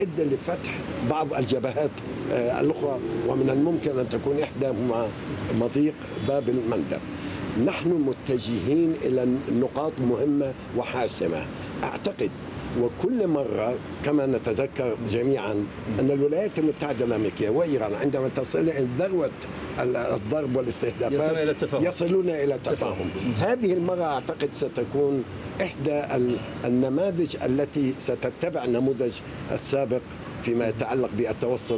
لفتح بعض الجبهات الأخرى، ومن الممكن أن تكون إحداهما مضيق باب المندب. نحن متجهين إلى نقاط مهمة وحاسمة. أعتقد وكل مرة كما نتذكر جميعا أن الولايات المتحدة الأمريكية وإيران عندما تصل إلى ذروة الضرب والاستهدافات يصلون إلى تفاهم. هذه المرة أعتقد ستكون إحدى النماذج التي ستتبع النموذج السابق فيما يتعلق بالتوصل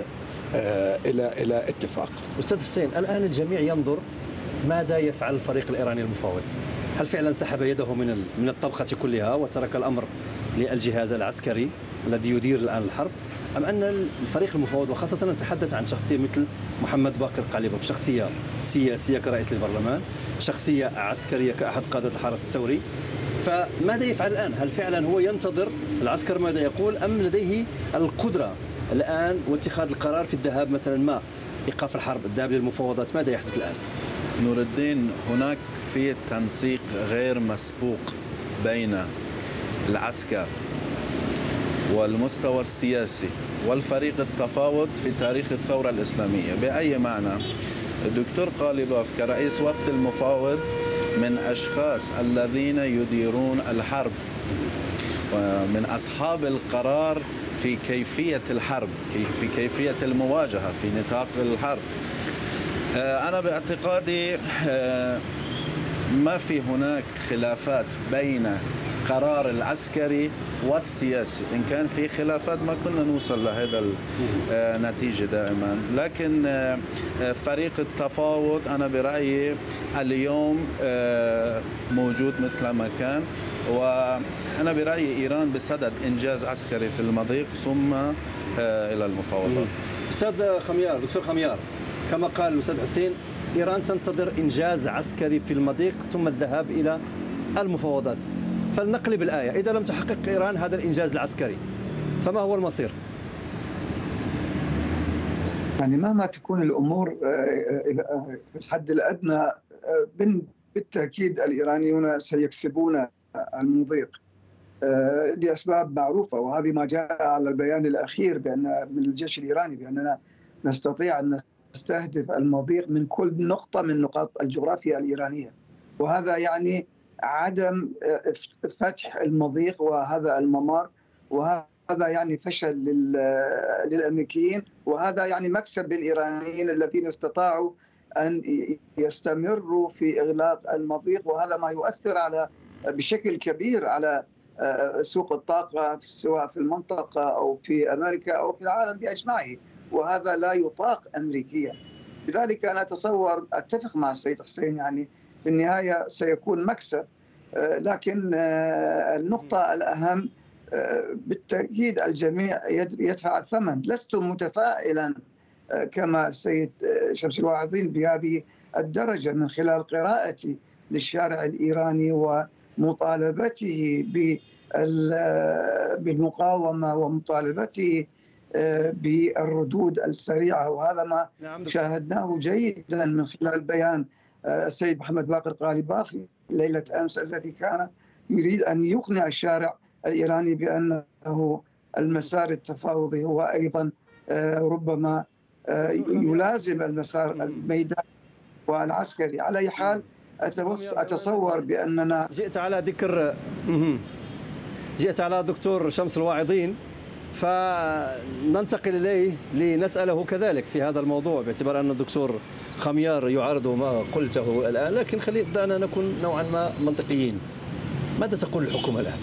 إلى اتفاق. أستاذ حسين، الآن الجميع ينظر ماذا يفعل الفريق الإيراني المفاوض. هل فعلا سحب يده من الطبخة كلها وترك الأمر للجهاز العسكري الذي يدير الآن الحرب، أم أن الفريق المفاوض، وخاصة نتحدث عن شخصية مثل محمد باقر قالباف، شخصية سياسية كرئيس للبرلمان، شخصية عسكرية كأحد قادة الحرس الثوري، فماذا يفعل الآن؟ هل فعلا هو ينتظر العسكر ماذا يقول، أم لديه القدرة الآن واتخاذ القرار في الذهاب مثلا ما إيقاف الحرب، الذهاب للمفاوضات؟ ماذا يحدث الآن؟ نور الدين، هناك في تنسيق غير مسبوق بين العسكر والمستوى السياسي والفريق التفاوض في تاريخ الثورة الإسلامية. بأي معنى؟ الدكتور قالباف كرئيس وفد المفاوض من أشخاص الذين يديرون الحرب ومن أصحاب القرار في كيفية الحرب، في كيفية المواجهة في نطاق الحرب. أنا باعتقادي ما في هناك خلافات بين قرار العسكري والسياسي. إن كان في خلافات ما كنا نوصل لهذا النتيجة دائما، لكن فريق التفاوض أنا برأيي اليوم موجود مثل ما كان، وأنا برأيي إيران بصدد إنجاز عسكري في المضيق ثم إلى المفاوضات. أستاذ خميار، دكتور خميار، كما قال الأستاذ حسين، إيران تنتظر إنجاز عسكري في المضيق ثم الذهاب إلى المفاوضات. فلنقلب الآية، إذا لم تحقق إيران هذا الإنجاز العسكري فما هو المصير؟ يعني مهما تكون الأمور في الحد الأدنى بالتأكيد الإيرانيون سيكسبون المضيق لأسباب معروفة، وهذه ما جاء على البيان الأخير من الجيش الإيراني بأننا نستطيع أن نستهدف المضيق من كل نقطة من نقاط الجغرافيا الإيرانية، وهذا يعني عدم فتح المضيق وهذا الممر، وهذا يعني فشل للأمريكيين، وهذا يعني مكسب للإيرانيين الذين استطاعوا أن يستمروا في إغلاق المضيق، وهذا ما يؤثر بشكل كبير على سوق الطاقة سواء في المنطقة أو في أمريكا أو في العالم بأجمعه، وهذا لا يطاق أمريكيا. لذلك أنا أتفق مع السيد حسين، يعني في النهاية سيكون مكسب، لكن النقطة الأهم بالتأكيد الجميع يدفع الثمن. لست متفائلا كما السيد شمس الواعظين بهذه الدرجة من خلال قراءتي للشارع الإيراني ومطالبته بالمقاومة ومطالبته بالردود السريعة، وهذا ما شاهدناه جيدا من خلال بيان السيد محمد باقر قالباف ليلة أمس، الذي كان يريد أن يقنع الشارع الإيراني بأنه المسار التفاوضي هو أيضا ربما يلازم المسار الميداني والعسكري. على أي حال أتصور بأننا جئت على دكتور شمس الواعظين، فننتقل إليه لنسأله كذلك في هذا الموضوع، باعتبار أن الدكتور خميار يعارض ما قلته الآن، لكن دعنا نكون نوعا ما منطقيين. ماذا تقول الحكومة الآن؟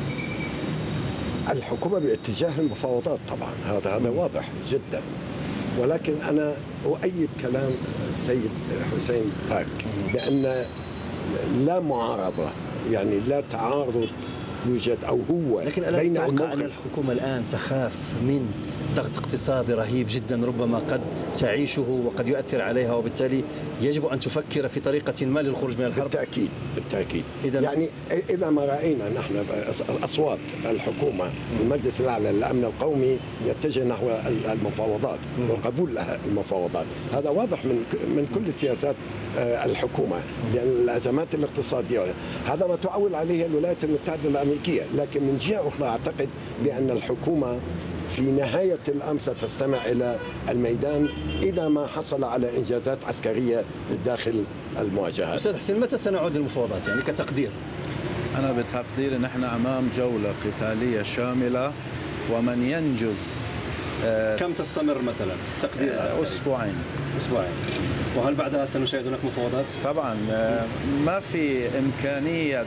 الحكومة باتجاه المفاوضات طبعا، هذا واضح جدا، ولكن أنا أؤيد كلام السيد حسين باك بأن لا معارضة، يعني لا تعارض يوجد أو هو، لكن ألا تتوقع أن الحكومة الآن تخاف من ضغط اقتصادي رهيب جدا ربما قد تعيشه وقد يؤثر عليها، وبالتالي يجب أن تفكر في طريقة ما للخروج من الحرب؟ بالتأكيد. يعني إذا ما رأينا نحن أصوات الحكومة في المجلس الأعلى للأمن القومي يتجه نحو المفاوضات وقبول المفاوضات، هذا واضح من كل سياسات الحكومة، لأن الأزمات الاقتصادية هذا ما تعول عليه الولايات المتحدة الأمريكية. لكن من جهة أخرى أعتقد بأن الحكومة في نهاية الأمر ستستمع إلى الميدان إذا ما حصل على إنجازات عسكرية داخل المواجهات. أستاذ حسين، متى سنعود للمفاوضات يعني كتقدير؟ أنا بتقديري نحن أمام جولة قتالية شاملة، ومن ينجز كم تستمر مثلا تقدير العسكري؟ أسبوعين. وهل بعدها سنشاهد هناك مفاوضات؟ طبعا ما في إمكانية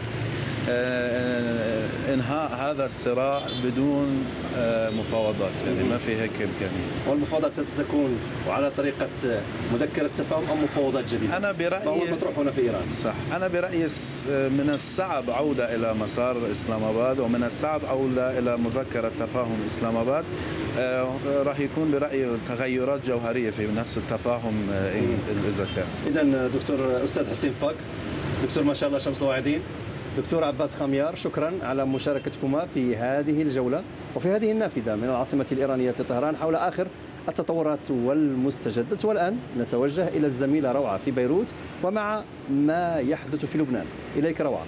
إنهاء هذا الصراع بدون مفاوضات، يعني ما في هيك إمكانية. والمفاوضات ستكون وعلى طريقة مذكرة تفاهم أم مفاوضات جديدة؟ أنا برأيي ما هو المطروح هنا في إيران؟ صح، أنا برأيي من الصعب عودة إلى مسار إسلام آباد، ومن الصعب عودة إلى مذكرة تفاهم إسلام آباد. راح يكون برأيي تغيرات جوهرية في نفس التفاهم إذا كان. إذا دكتور أستاذ حسين باك، دكتور ما شاء الله شمس الواعدين، دكتور عباس خاميار، شكرا على مشاركتكما في هذه الجولة وفي هذه النافذة من العاصمة الإيرانية طهران حول آخر التطورات والمستجدات. والآن نتوجه إلى الزميلة روعة في بيروت ومع ما يحدث في لبنان. إليك روعة.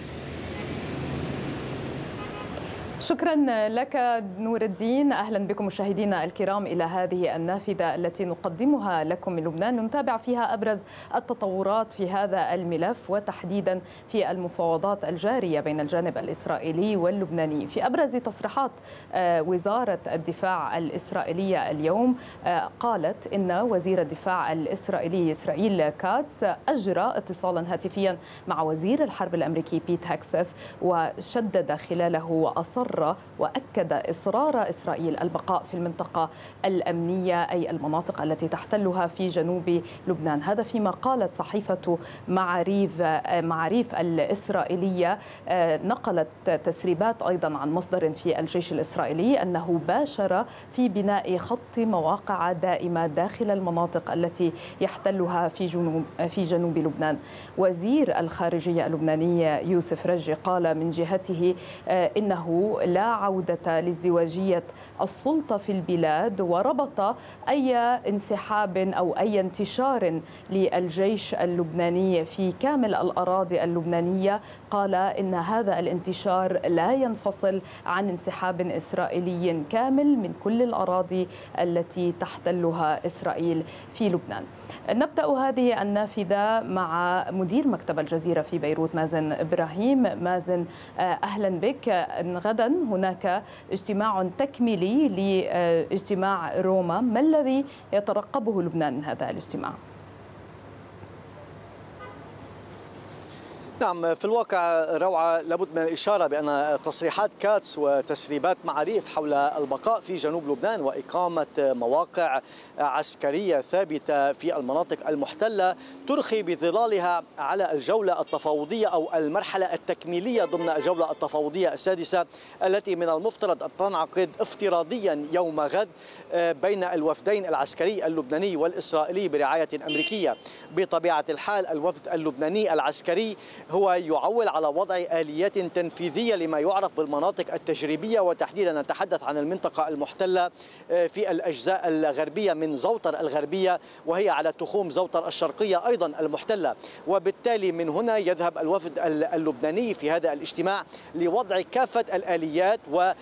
شكرا لك نور الدين. أهلا بكم مشاهدينا الكرام إلى هذه النافذة التي نقدمها لكم من لبنان، نتابع فيها أبرز التطورات في هذا الملف وتحديدا في المفاوضات الجارية بين الجانب الإسرائيلي واللبناني. في أبرز تصريحات وزارة الدفاع الإسرائيلية اليوم قالت إن وزير الدفاع الإسرائيلي إسرائيل كاتس أجرى اتصالا هاتفيا مع وزير الحرب الأمريكي بيت هيكسث، وشدد خلاله وأصر وأكد إصرار إسرائيل البقاء في المنطقة الأمنية أي المناطق التي تحتلها في جنوب لبنان. هذا فيما قالت صحيفة معاريف الإسرائيلية، نقلت تسريبات أيضا عن مصدر في الجيش الإسرائيلي أنه باشر في بناء خط مواقع دائمة داخل المناطق التي يحتلها في جنوب لبنان. وزير الخارجية اللبناني يوسف رجي قال من جهته إنه لا عودة لازدواجية السلطة في البلاد، وربط أي انسحاب أو أي انتشار للجيش اللبناني في كامل الأراضي اللبنانية، قال إن هذا الانتشار لا ينفصل عن انسحاب إسرائيلي كامل من كل الأراضي التي تحتلها إسرائيل في لبنان. نبدأ هذه النافذة مع مدير مكتب الجزيرة في بيروت مازن إبراهيم. مازن، أهلا بك. غدا هناك اجتماع تكميلي لاجتماع روما، ما الذي يترقبه لبنان من هذا الاجتماع؟ نعم، في الواقع روعة لابد من الإشارة بأن تصريحات كاتس وتسريبات معاريف حول البقاء في جنوب لبنان وإقامة مواقع عسكرية ثابتة في المناطق المحتلة ترخي بظلالها على الجولة التفاوضية أو المرحلة التكميلية ضمن الجولة التفاوضية السادسة التي من المفترض أن تنعقد افتراضيا يوم غد بين الوفدين العسكري اللبناني والإسرائيلي برعاية أمريكية. بطبيعة الحال الوفد اللبناني العسكري هو يعول على وضع آليات تنفيذية لما يعرف بالمناطق التجريبية، وتحديدا نتحدث عن المنطقة المحتلة في الأجزاء الغربية من زوطر الغربية، وهي على تخوم زوطر الشرقية أيضا المحتلة. وبالتالي من هنا يذهب الوفد اللبناني في هذا الاجتماع لوضع كافة الآليات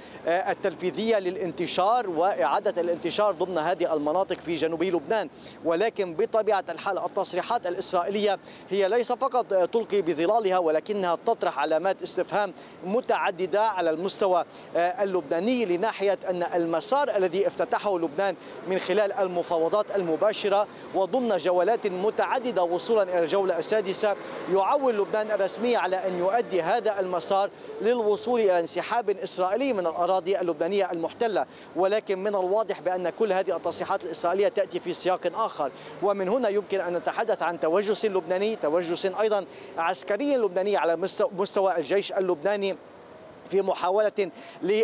والتنفيذية للانتشار وإعادة الانتشار ضمن هذه المناطق في جنوب لبنان. ولكن بطبيعة الحال التصريحات الإسرائيلية هي ليس فقط تلقي بظلالها، ولكنها تطرح علامات استفهام متعددة على المستوى اللبناني، لناحية أن المسار الذي افتتحه لبنان من خلال المفاوضات المباشرة وضمن جولات متعددة وصولا إلى الجولة السادسة يعول لبنان الرسمي على أن يؤدي هذا المسار للوصول إلى انسحاب إسرائيلي من الأراضي اللبنانية المحتلة. ولكن من الواضح بأن كل هذه التصريحات الإسرائيلية تأتي في سياق آخر، ومن هنا يمكن أن نتحدث عن توجس لبناني، توجس أيضا عسكري لبناني على مستوى الجيش اللبناني في محاولة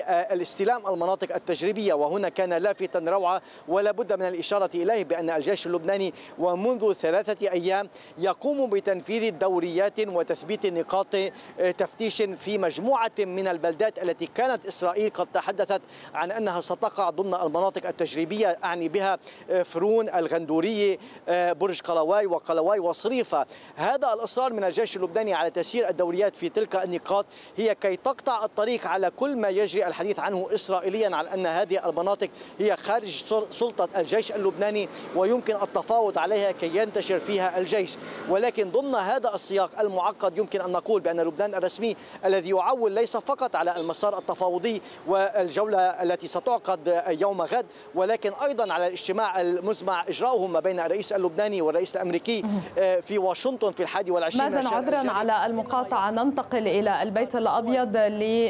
لاستلام المناطق التجريبية. وهنا كان لافتا روعة ولا بد من الإشارة إليه بأن الجيش اللبناني ومنذ 3 أيام يقوم بتنفيذ دوريات وتثبيت نقاط تفتيش في مجموعة من البلدات التي كانت إسرائيل قد تحدثت عن أنها ستقع ضمن المناطق التجريبية، أعني بها فرون، الغندورية، برج قلواي وقلواي وصريفة. هذا الإصرار من الجيش اللبناني على تسيير الدوريات في تلك النقاط هي كي تقطع الطريق على كل ما يجري الحديث عنه إسرائيليا على أن هذه المناطق هي خارج سلطة الجيش اللبناني ويمكن التفاوض عليها كي ينتشر فيها الجيش. ولكن ضمن هذا السياق المعقد يمكن أن نقول بأن لبنان الرسمي الذي يعول ليس فقط على المسار التفاوضي والجولة التي ستعقد يوم غد، ولكن أيضا على الاجتماع المزمع إجراؤه ما بين الرئيس اللبناني والرئيس الأمريكي في واشنطن في 21 مازن عذرا على المقاطعة، ننتقل إلى البيت الأبيض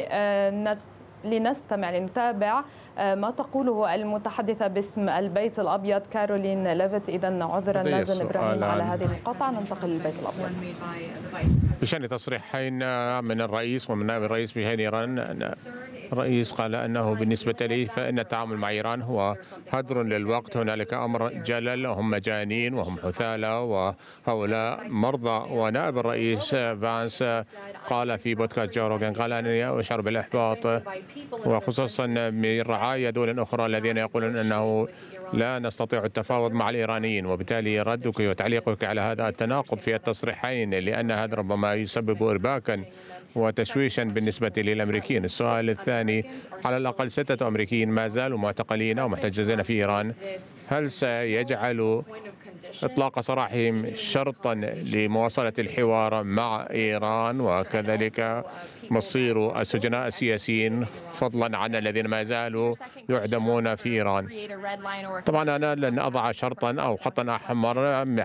لنستمع لنتابع ما تقوله المتحدثة باسم البيت الأبيض كارولين ليفيت. إذا عذرا مازن إبراهيم على هذه المقاطعة، ننتقل للبيت الأبيض. بشأن تصريحين من الرئيس ومن نائب الرئيس بشأن إيران، الرئيس قال أنه بالنسبة لي فإن التعامل مع إيران هو هدر للوقت، هنالك أمر جلل، هم مجانين وهم حثالة وهؤلاء مرضى. ونائب الرئيس فانس قال في بودكاست جو روغان، قال أنني أشعر بالإحباط وخصوصا من رعايا دول أخرى الذين يقولون أنه لا نستطيع التفاوض مع الإيرانيين، وبالتالي ردك وتعليقك على هذا التناقض في التصريحين لأن هذا ربما يسبب إرباكا وتشويشا بالنسبة للأمريكيين. السؤال الثاني، على الأقل 6 أمريكيين ما زالوا معتقلين أو محتجزين في إيران، هل سيجعل إطلاق سراحهم شرطا لمواصلة الحوار مع إيران وكذلك مصير السجناء السياسيين فضلا عن الذين ما زالوا يعدمون في إيران؟ طبعا أنا لن أضع شرطا أو خطا أحمر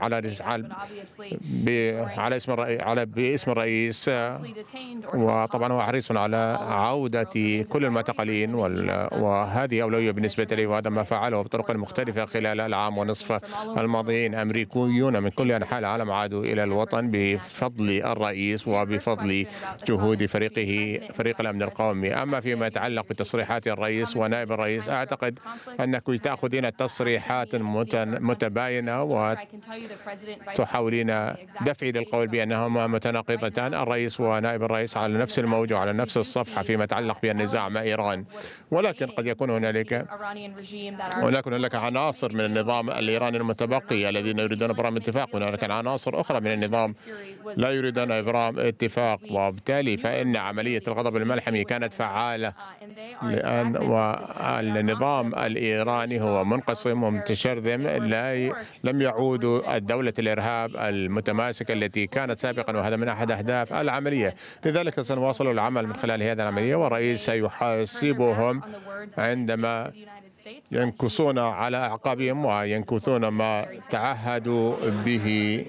باسم الرئيس، وطبعا هو حريص على عودة كل المعتقلين وهذه أولوية بالنسبة لي، وهذا ما فعله بطرق مختلفة خلال العام ونصف الماضيين. أمريكيون من كل أنحاء العالم عادوا إلى الوطن بفضل الرئيس وبفضل جهود فريق الأمن القومي. أما فيما يتعلق بتصريحات الرئيس ونائب الرئيس، أعتقد أنك تأخذين تصريحات متباينة وتحاولين دفعي للقول بأنهما متناقضتان. الرئيس ونائب الرئيس على نفس الموجة وعلى نفس الصفحة فيما يتعلق بالنزاع مع إيران، ولكن قد يكون هنالك عناصر من النظام الإيراني المتبقي الذين يريدون إبرام اتفاق، وهنالك عناصر أخرى من النظام لا يريدون إبرام اتفاق، وبالتالي فإن عملية الغضب الملحمي كانت فعالة والنظام الإيراني هو منقسم ومتشرذم. لم يعودوا الدولة الإرهاب المتماسكة التي كانت سابقا، وهذا من أحد أهداف العملية. لذلك سنواصل العمل من خلال هذه العملية، والرئيس سيحاسبهم عندما ينكصون على أعقابهم وينكثون ما تعهدوا به.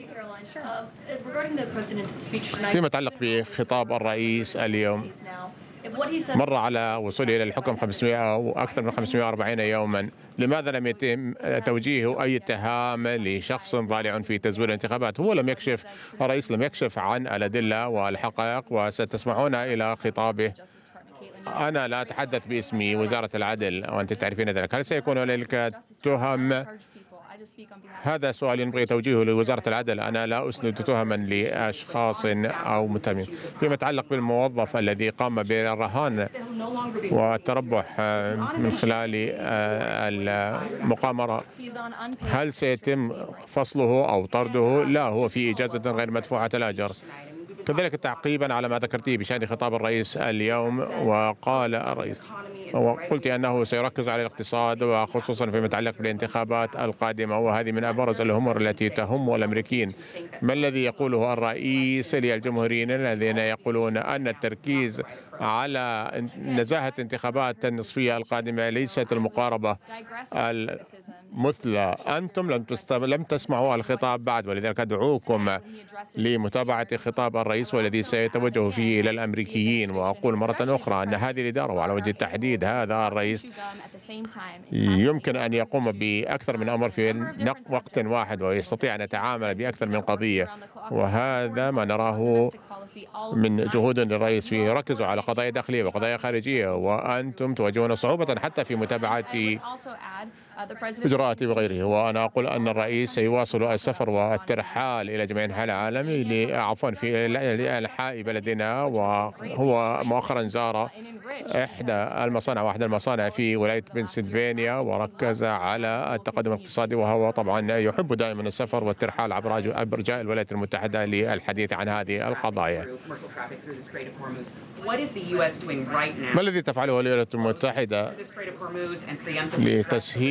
فيما يتعلق بخطاب الرئيس اليوم، مر على وصوله إلى الحكم 500 أو أكثر من 540 يوما، لماذا لم يتم توجيهه أي اتهام لشخص ضالع في تزوير الانتخابات؟ الرئيس لم يكشف عن الأدلة والحقائق، وستسمعون إلى خطابه. أنا لا أتحدث باسم وزارة العدل وأنت تعرفين ذلك. هل سيكون هنالك تهم؟ هذا سؤال ينبغي توجيهه لوزارة العدل. أنا لا أسند تهما لأشخاص أو متهمين. فيما يتعلق بالموظف الذي قام بالرهان والتربح من خلال المقامرة، هل سيتم فصله أو طرده؟ لا، هو في إجازة غير مدفوعة الأجر. كذلك تعقيبا على ما ذكرتيه بشأن خطاب الرئيس اليوم، وقال الرئيس وقلت أنه سيركز على الاقتصاد وخصوصا فيما يتعلق بالانتخابات القادمة، وهذه من أبرز الأمور التي تهم الأمريكيين. ما الذي يقوله الرئيس للجمهوريين الذين يقولون أن التركيز على نزاهة انتخابات النصفية القادمة ليست المقاربة المثلى؟ أنتم لم تسمعوا الخطاب بعد، ولذلك أدعوكم لمتابعة خطاب الرئيس والذي سيتوجه فيه إلى الأمريكيين. وأقول مرة أخرى أن هذه الإدارة، وعلى وجه التحديد هذا الرئيس، يمكن أن يقوم بأكثر من أمر في وقت واحد، ويستطيع أن يتعامل بأكثر من قضية، وهذا ما نراه من جهود للرئيس في ركزوا على قضايا داخلية وقضايا خارجية، وأنتم تواجهون صعوبة حتى في متابعة إجراءات وغيره. وأنا أقول أن الرئيس سيواصل السفر والترحال إلى جميع أنحاء العالم في أنحاء بلدنا، وهو مؤخرا زار إحدى المصانع صنع واحد المصانع في ولاية بنسلفانيا وركز على التقدم الاقتصادي، وهو طبعا يحب دائما السفر والترحال عبر أرجاء الولايات المتحدة للحديث عن هذه القضايا. ما الذي تفعله الولايات المتحدة لتسهيل